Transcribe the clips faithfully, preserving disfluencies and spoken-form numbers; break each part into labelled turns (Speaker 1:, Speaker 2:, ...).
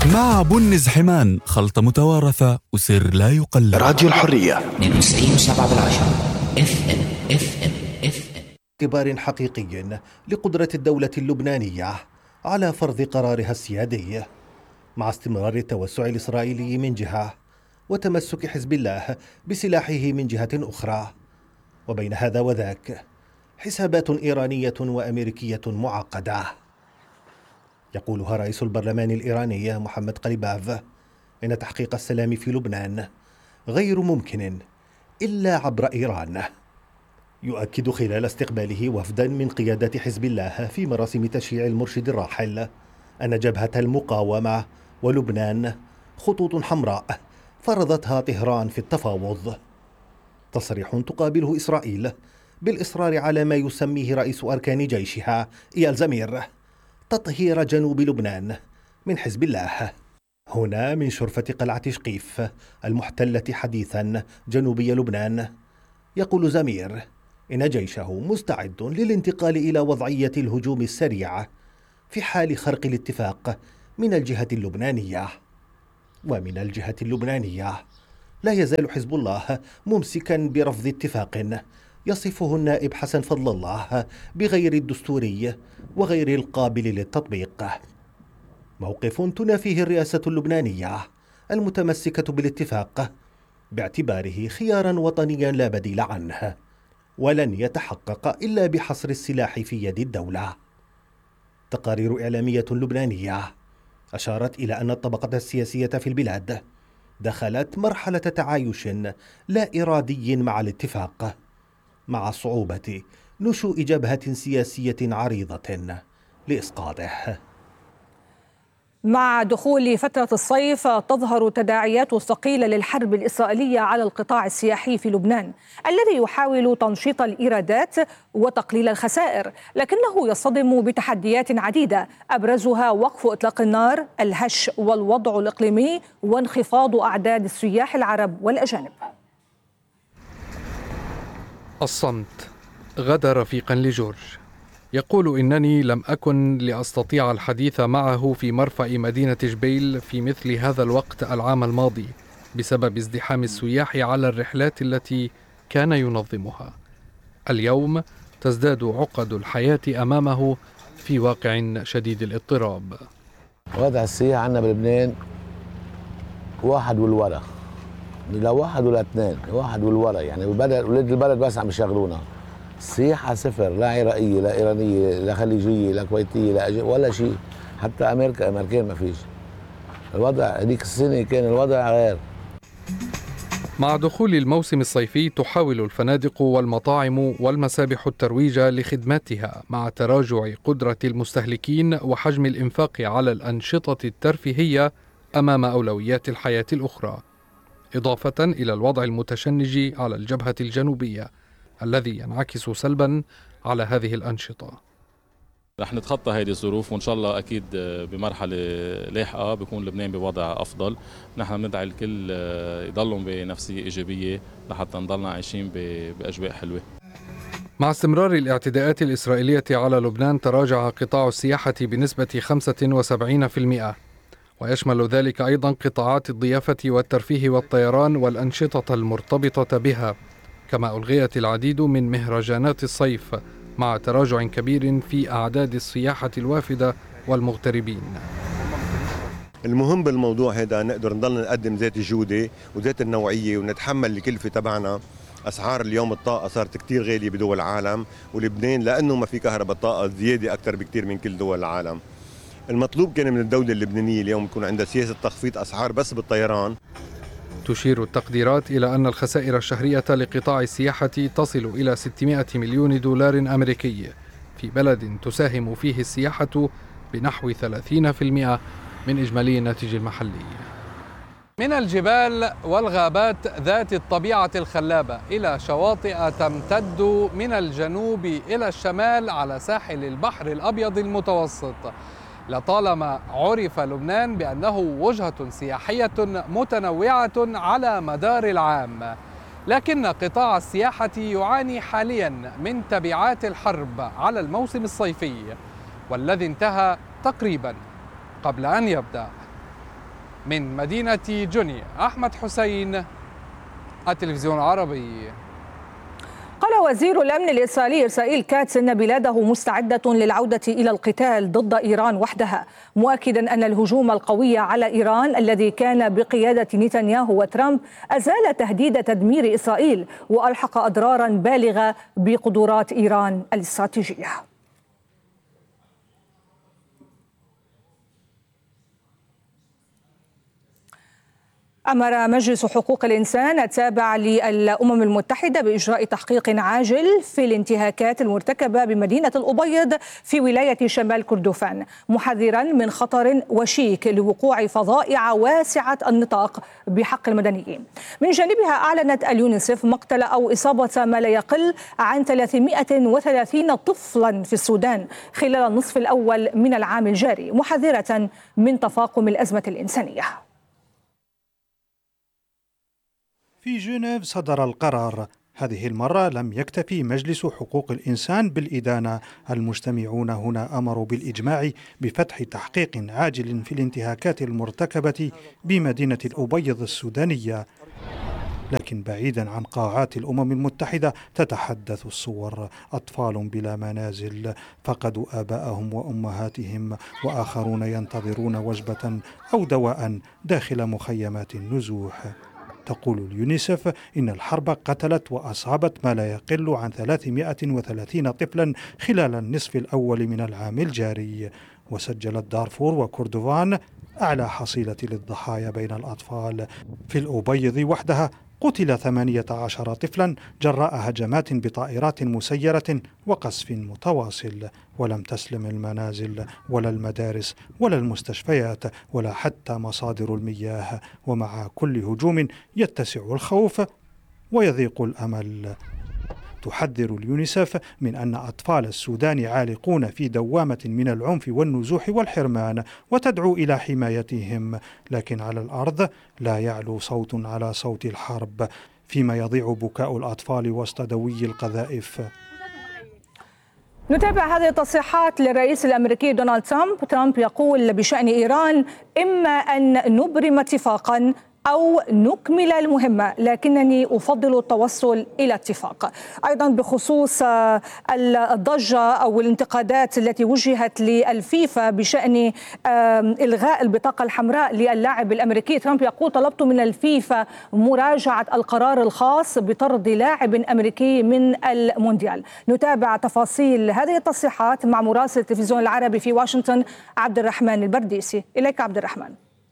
Speaker 1: مع بنز حمان، خلطة متوارثة وسر لا يقلد.
Speaker 2: راديو الحرية
Speaker 3: اثنين وتسعين وسبعة بالعشرة اف ام اف ام اف ام.
Speaker 4: اعتبار حقيقي لقدرة الدولة اللبنانية على فرض قرارها السيادي مع استمرار التوسع الإسرائيلي من جهة وتمسك حزب الله بسلاحه من جهة أخرى، وبين هذا وذاك حسابات إيرانية وأمريكية معقدة يقولها رئيس البرلمان الإيراني محمد قليباف إن تحقيق السلام في لبنان غير ممكن إلا عبر إيران. يؤكد خلال استقباله وفدا من قيادة حزب الله في مراسم تشييع المرشد الراحل أن جبهة المقاومة ولبنان خطوط حمراء فرضتها طهران في التفاوض. تصريح تقابله إسرائيل بالإصرار على ما يسميه رئيس أركان جيشها إيال زمير تطهير جنوب لبنان من حزب الله. هنا من شرفة قلعة شقيف المحتلة حديثا جنوبي لبنان يقول زمير إن جيشه مستعد للانتقال إلى وضعية الهجوم السريع في حال خرق الاتفاق من الجهة اللبنانية. ومن الجهة اللبنانية لا يزال حزب الله ممسكا برفض اتفاق يصفه النائب حسن فضل الله بغير الدستوري وغير القابل للتطبيق، موقف تنافيه الرئاسة اللبنانية المتمسكة بالاتفاق باعتباره خيارا وطنيا لا بديل عنه ولن يتحقق إلا بحصر السلاح في يد الدولة. تقارير إعلامية لبنانية أشارت إلى أن الطبقة السياسية في البلاد دخلت مرحلة تعايش لا إرادي مع الاتفاق، مع صعوبة نشوء جبهة سياسية عريضة لإسقاطه.
Speaker 5: مع دخول فترة الصيف تظهر تداعيات ثقيلة للحرب الإسرائيلية على القطاع السياحي في لبنان الذي يحاول تنشيط الإيرادات وتقليل الخسائر، لكنه يصطدم بتحديات عديدة أبرزها وقف إطلاق النار، الهش والوضع الإقليمي، وانخفاض أعداد السياح العرب والأجانب.
Speaker 6: الصمت غدا رفيقا لجورج، يقول إنني لم أكن لأستطيع الحديث معه في مرفأ مدينة جبيل في مثل هذا الوقت العام الماضي بسبب ازدحام السياح على الرحلات التي كان ينظمها. اليوم تزداد عقد الحياة أمامه في واقع شديد الاضطراب.
Speaker 7: وضع السياح عندنا بلبنان واحد والورا، لا واحد ولا اثنين، واحد والورا، يعني البلد ولاد البلد بس عم يشغلونا. السياحة صفر، لا عراقية لا إيرانية لا خليجية لا كويتية لا أجي ولا شيء، حتى أمريكا أمريكان ما فيش. الوضع هذيك السنة كان الوضع غير.
Speaker 6: مع دخول الموسم الصيفي تحاول الفنادق والمطاعم والمسابح الترويج لخدماتها مع تراجع قدرة المستهلكين وحجم الإنفاق على الأنشطة الترفيهية أمام أولويات الحياة الأخرى، إضافة إلى الوضع المتشنج على الجبهة الجنوبية الذي ينعكس سلبا على هذه الأنشطة.
Speaker 8: رح نتخطى هذه الظروف وإن شاء الله أكيد بمرحلة لاحقة بيكون لبنان بوضع أفضل. نحن بندعي الكل يضلوا بنفسية إيجابية لحتى نضلنا عايشين بأجواء حلوة.
Speaker 6: مع استمرار الاعتداءات الإسرائيلية على لبنان تراجع قطاع السياحة بنسبة خمسة وسبعين بالمئة، ويشمل ذلك أيضا قطاعات الضيافة والترفيه والطيران والأنشطة المرتبطة بها، كما ألغيت العديد من مهرجانات الصيف مع تراجع كبير في أعداد السياحة الوافدة والمغتربين.
Speaker 9: المهم بالموضوع هذا نقدر نضل نقدم ذات الجودة وذات النوعية ونتحمل الكلفة تبعنا. أسعار اليوم الطاقة صارت كتير غالية بدول العالم، ولبنان لأنه ما في كهرباء طاقة زيادة أكتر بكتير من كل دول العالم. المطلوب كان من الدولة اللبنانية اليوم يكون عندها سياسة تخفيض أسعار بس بالطيران.
Speaker 6: تشير التقديرات إلى أن الخسائر الشهرية لقطاع السياحة تصل إلى ستمائة مليون دولار أمريكي في بلد تساهم فيه السياحة بنحو ثلاثين بالمئة من إجمالي الناتج المحلي. من الجبال والغابات ذات الطبيعة الخلابة إلى شواطئ تمتد من الجنوب إلى الشمال على ساحل البحر الأبيض المتوسط، لطالما عرف لبنان بأنه وجهة سياحية متنوعة على مدار العام، لكن قطاع السياحة يعاني حاليا من تبعات الحرب على الموسم الصيفي والذي انتهى تقريبا قبل أن يبدأ. من مدينة جوني أحمد حسين، التلفزيون العربي.
Speaker 5: قال وزير الأمن الإسرائيلي إسرائيل كاتس أن بلاده مستعدة للعودة إلى القتال ضد إيران وحدها، مؤكدا أن الهجوم القوي على إيران الذي كان بقيادة نتنياهو وترامب أزال تهديد تدمير إسرائيل وألحق أضرارا بالغة بقدرات إيران الاستراتيجية. أمر مجلس حقوق الإنسان التابع للأمم المتحدة بإجراء تحقيق عاجل في الانتهاكات المرتكبة بمدينة الأبيض في ولاية شمال كردفان، محذرا من خطر وشيك لوقوع فظائع واسعة النطاق بحق المدنيين. من جانبها أعلنت اليونيسف مقتل أو إصابة ما لا يقل عن ثلاثمائة وثلاثين طفلا في السودان خلال النصف الأول من العام الجاري، محذرة من تفاقم الأزمة الإنسانية.
Speaker 2: في جنيف صدر القرار. هذه المرة لم يكتفي مجلس حقوق الإنسان بالإدانة، المجتمعون هنا أمروا بالإجماع بفتح تحقيق عاجل في الانتهاكات المرتكبة بمدينة الأبيض السودانية. لكن بعيدا عن قاعات الأمم المتحدة تتحدث الصور: أطفال بلا منازل فقدوا آباءهم وأمهاتهم، وآخرون ينتظرون وجبة أو دواء داخل مخيمات النزوح. تقول اليونيسف إن الحرب قتلت وأصابت ما لا يقل عن ثلاثمائة وثلاثين طفلا خلال النصف الأول من العام الجاري، وسجلت دارفور وكردفان أعلى حصيلة للضحايا بين الأطفال. في الأبيض وحدها قتل ثمانية عشر طفلا جراء هجمات بطائرات مسيرة وقصف متواصل، ولم تسلم المنازل ولا المدارس ولا المستشفيات ولا حتى مصادر المياه، ومع كل هجوم يتسع الخوف ويضيق الأمل. تحذر اليونيسف من أن أطفال السودان عالقون في دوامة من العنف والنزوح والحرمان، وتدعو إلى حمايتهم، لكن على الأرض لا يعلو صوت على صوت الحرب، فيما يضيع بكاء الأطفال وسط دوي القذائف.
Speaker 5: نتابع هذه التصريحات للرئيس الأمريكي دونالد ترامب. ترامب يقول بشأن إيران: إما أن نبرم اتفاقا أو نكمل المهمة، لكنني أفضل التوصل إلى اتفاق. أيضا بخصوص الضجة أو الانتقادات التي وجهت للفيفا بشأن إلغاء البطاقة الحمراء للاعب الأمريكي، ترامب يقول: طلبت من الفيفا مراجعة القرار الخاص بطرد لاعب أمريكي من المونديال. نتابع تفاصيل هذه التصريحات مع مراسل التلفزيون العربي في واشنطن عبد الرحمن البرديسي. إليك عبد الرحمن.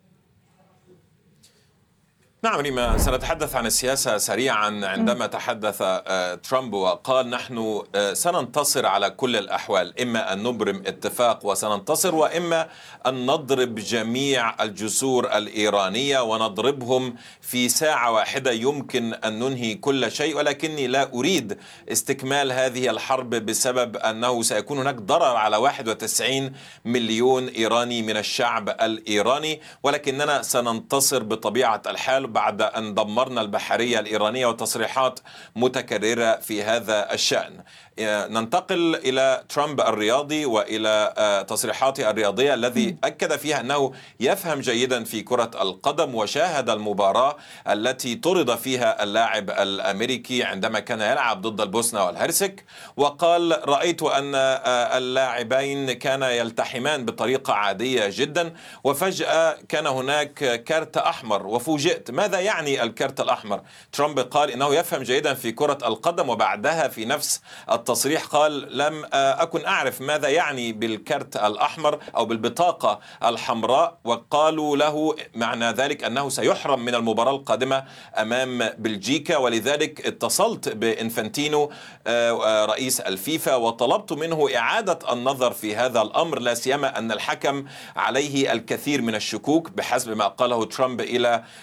Speaker 10: نعم ريما، سنتحدث عن السياسة سريعا. عندما تحدث ترامب وقال: نحن سننتصر على كل الأحوال، إما أن نبرم اتفاق وسننتصر، وإما أن نضرب جميع الجسور الإيرانية ونضربهم في ساعة واحدة، يمكن أن ننهي كل شيء، ولكني لا أريد استكمال هذه الحرب بسبب أنه سيكون هناك ضرر على واحد وتسعين مليون إيراني من الشعب الإيراني، ولكننا سننتصر بطبيعة الحال بعد أن دمرنا البحرية الإيرانية، وتصريحات متكررة في هذا الشأن. ننتقل إلى ترامب الرياضي وإلى تصريحاته الرياضية الذي أكد فيها أنه يفهم جيدا في كرة القدم، وشاهد المباراة التي طرد فيها اللاعب الأمريكي عندما كان يلعب ضد البوسنة والهرسك، وقال: رأيت أن اللاعبين كانا يلتحمان بطريقة عادية جدا، وفجأة كان هناك كارت أحمر وفوجئت. ماذا يعني الكارت الأحمر؟ ترامب قال إنه يفهم جيدا في كرة القدم، وبعدها في نفس التصريح قال: لم أكن أعرف ماذا يعني بالكارت الأحمر أو بالبطاقة الحمراء، وقالوا له معنى ذلك أنه سيحرم من المباراة القادمة أمام بلجيكا. ولذلك اتصلت بإنفانتينو رئيس الفيفا وطلبت منه إعادة النظر في هذا الأمر، لا سيما أن الحكم عليه الكثير من الشكوك بحسب ما قاله ترامب إلى رئيس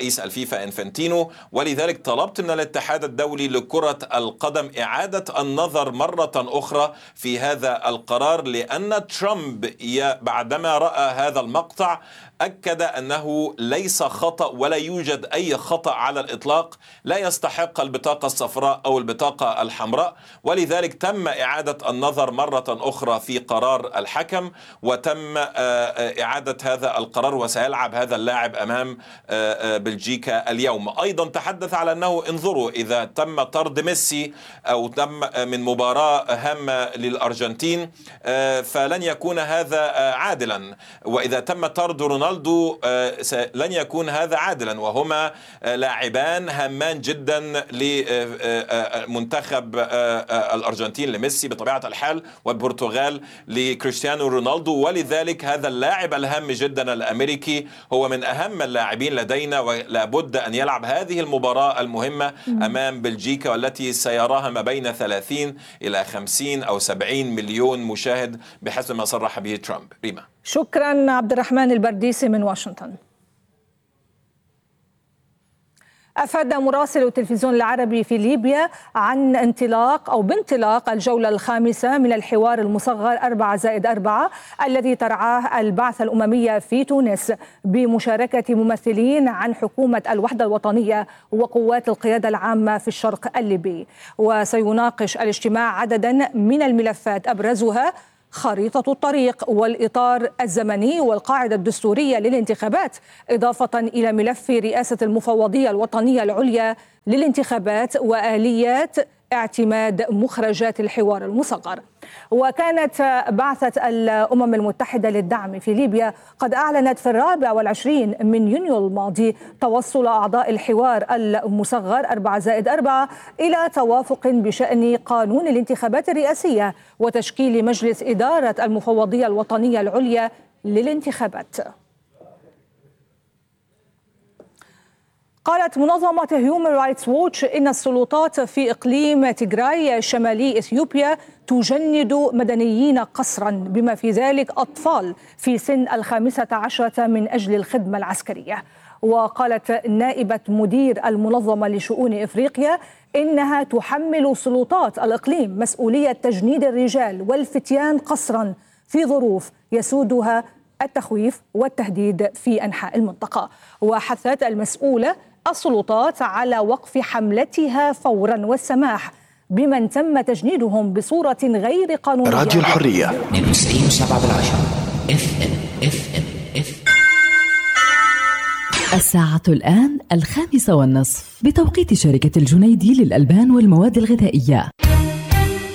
Speaker 10: رئيس الفيفا إنفانتينو، ولذلك طلبت من الاتحاد الدولي لكرة القدم إعادة النظر مرة أخرى في هذا القرار، لأن ترامب بعدما رأى هذا المقطع أكد أنه ليس خطأ ولا يوجد أي خطأ على الإطلاق، لا يستحق البطاقة الصفراء أو البطاقة الحمراء، ولذلك تم إعادة النظر مرة أخرى في قرار الحكم، وتم إعادة هذا القرار، وسيلعب هذا اللاعب أمام بلجيكا اليوم. أيضا تحدث على أنه انظروا إذا تم طرد ميسي أو تم من مباراة هامة للأرجنتين فلن يكون هذا عادلا، وإذا تم طرد رونالدو لن يكون هذا عادلا، وهما لاعبان هامان جدا لمنتخب الأرجنتين لميسي بطبيعة الحال، والبرتغال لكريستيانو رونالدو، ولذلك هذا اللاعب الهام جدا الأمريكي هو من أهم اللاعبين لدينا، ولا بد أن يلعب هذه المباراة المهمة أمام بلجيكا، والتي سيراها ما بين ثلاثين إلى خمسين أو سبعين مليون مشاهد بحسب ما صرح به ترامب. ريما.
Speaker 5: شكرا عبد الرحمن البرديسي من واشنطن. أفاد مراسل التلفزيون العربي في ليبيا عن انطلاق أو بانطلاق الجولة الخامسة من الحوار المصغر أربعة زائد أربعة الذي ترعاه البعثة الأممية في تونس بمشاركة ممثلين عن حكومة الوحدة الوطنية وقوات القيادة العامة في الشرق الليبي. وسيناقش الاجتماع عددا من الملفات أبرزها خريطة الطريق والإطار الزمني والقاعدة الدستورية للانتخابات، إضافة إلى ملف رئاسة المفوضية الوطنية العليا للانتخابات وآليات اعتماد مخرجات الحوار المصغر. وكانت بعثة الأمم المتحدة للدعم في ليبيا قد أعلنت في الرابع والعشرين من يونيو الماضي توصل أعضاء الحوار المصغر أربعة زائد أربعة إلى توافق بشأن قانون الانتخابات الرئاسية وتشكيل مجلس إدارة المفوضية الوطنية العليا للانتخابات. قالت منظمة هيومن رايتس ووتش إن السلطات في إقليم تيغراي شمالي إثيوبيا تجند مدنيين قسرا، بما في ذلك أطفال في سن الخامسة عشرة من أجل الخدمة العسكرية. وقالت نائبة مدير المنظمة لشؤون إفريقيا إنها تحمل سلطات الإقليم مسؤولية تجنيد الرجال والفتيان قسرا في ظروف يسودها التخويف والتهديد في أنحاء المنطقة. وحثت المسؤولة السلطات على وقف حملتها فورا والسماح بمن تم تجنيدهم بصورة غير قانونية.
Speaker 3: راديو الحرية تسعين وسبعة بالعشرة اف ام اف ام اف
Speaker 11: الساعة الآن الخامسة والنصف بتوقيت شركة الجنيدي للألبان والمواد الغذائية.